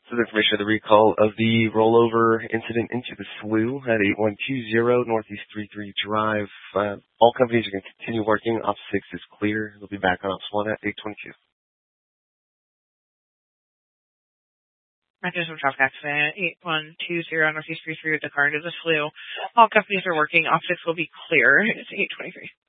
So the information of the recall of the rollover incident into the slough at 8120 Northeast 33 Drive. All companies are going to continue working. Ops 6 is clear. They'll be back on Ops 1 at 822. Matthews from traffic accident, 8120 Northeast 33 with the car into the slough. All companies are working. Ops 6 will be clear. It's 823.